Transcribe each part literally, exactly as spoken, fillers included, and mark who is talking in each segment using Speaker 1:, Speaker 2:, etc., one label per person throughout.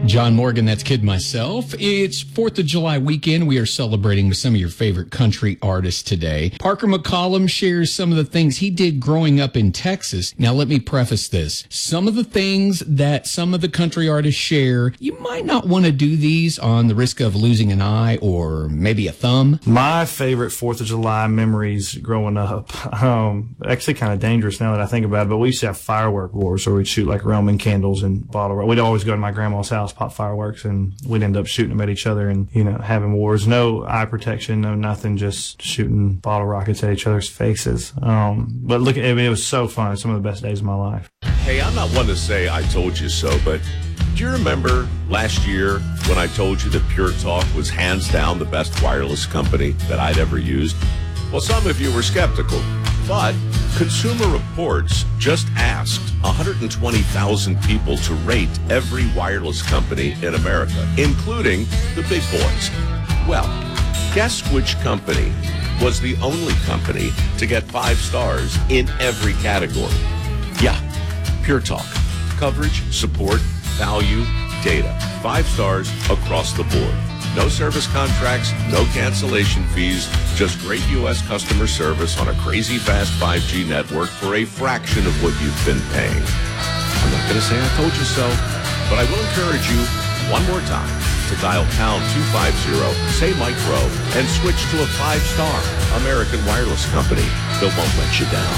Speaker 1: John Morgan, that's Kid myself. It's fourth of July weekend. We are celebrating with some of your favorite country artists today. Parker McCollum shares some of the things he did growing up in Texas. Now, let me preface this. Some of the things that some of the country artists share, you might not want to do these on the risk of losing an eye or maybe a thumb.
Speaker 2: My favorite fourth of July memories growing up, um, actually kind of dangerous now that I think about it, but we used to have firework wars where we'd shoot like Roman candles and bottle. We'd always go to my grandma's house, pop fireworks, and we'd end up shooting them at each other and, you know, having wars. No eye protection, no nothing, just shooting bottle rockets at each other's faces. Um, but look, I mean, it was so fun. Some of the best days of my life.
Speaker 3: Hey, I'm not one to say I told you so, but do you remember last year when I told you that Pure Talk was hands down the best wireless company that I'd ever used? Well, some of you were skeptical, but Consumer Reports just asked one hundred twenty thousand people to rate every wireless company in America, including the big boys. Well, guess which company was the only company to get five stars in every category? Yeah, Pure Talk. Coverage, support, value, data. Five stars across the board. No service contracts, no cancellation fees, just great U S customer service on a crazy fast five G network for a fraction of what you've been paying. I'm not going to say I told you so, but I will encourage you one more time to dial pound two fifty, say Mike Rowe, and switch to a five-star American wireless company that won't let you down.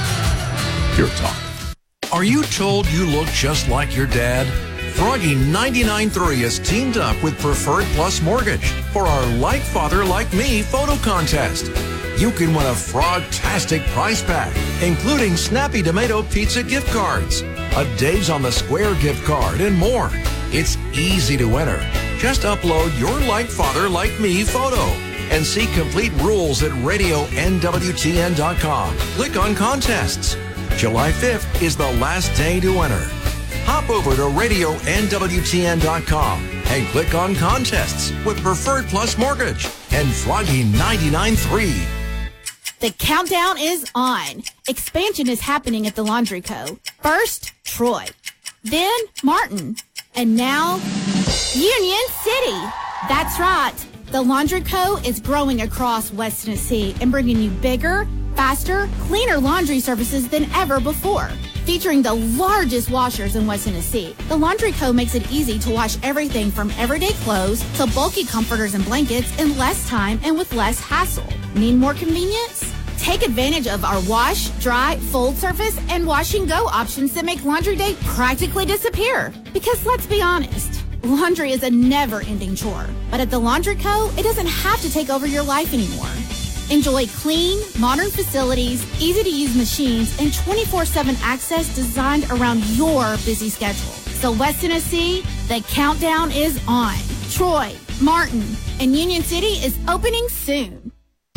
Speaker 3: Pure Talk.
Speaker 4: Are you told you look just like your dad? Froggy ninety-nine point three has teamed up with Preferred Plus Mortgage for our Like Father Like Me photo contest. You can win a frog-tastic prize pack, including Snappy Tomato Pizza gift cards, a Dave's on the Square gift card, and more. It's easy to enter. Just upload your Like Father Like Me photo and see complete rules at radio N W T N dot com. Click on contests. July fifth is the last day to enter. Hop over to radio N W T N dot com and click on contests with Preferred Plus Mortgage and Froggy ninety-nine point three.
Speaker 5: The countdown is on. Expansion is happening at the Laundry Co. First, Troy. Then, Martin. And now, Union City. That's right. The Laundry Co. is growing across West Tennessee and bringing you bigger, faster, cleaner laundry services than ever before. Featuring the largest washers in West Tennessee, the Laundry Co. makes it easy to wash everything from everyday clothes to bulky comforters and blankets in less time and with less hassle. Need more convenience? Take advantage of our wash, dry, fold service, and wash and go options that make laundry day practically disappear. Because let's be honest, laundry is a never-ending chore. But at the Laundry Co., it doesn't have to take over your life anymore. Enjoy clean, modern facilities, easy-to-use machines, and twenty-four seven access designed around your busy schedule. So West Tennessee, the countdown is on. Troy, Martin, and Union City is opening soon.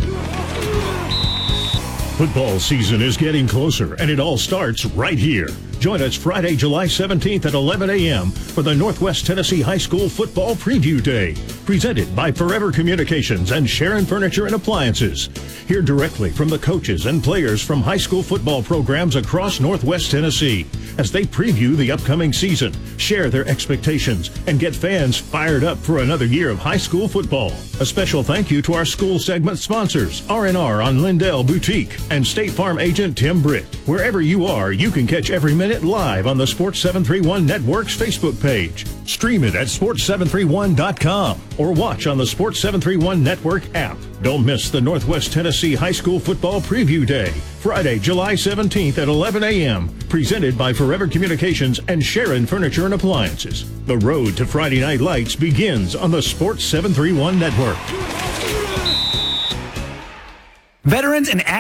Speaker 6: Football season is getting closer, and it all starts right here. Join us Friday, July seventeenth at eleven a.m. for the Northwest Tennessee High School Football Preview Day, presented by Forever Communications and Sharon Furniture and Appliances. Hear directly from the coaches and players from high school football programs across Northwest Tennessee as they preview the upcoming season, share their expectations, and get fans fired up for another year of high school football. A special thank you to our school segment sponsors, R and R on Lindell Boutique and State Farm agent Tim Britt. Wherever you are, you can catch every minute live on the Sports seven thirty-one Network's Facebook page. Stream it at sports seven thirty-one dot com or watch on the Sports seven thirty-one Network app. Don't miss the Northwest Tennessee High School Football Preview Day, Friday, July seventeenth at eleven a.m., presented by Forever Communications and Sharon Furniture and Appliances. The road to Friday Night Lights begins on the Sports seven thirty-one Network.
Speaker 7: Veterans and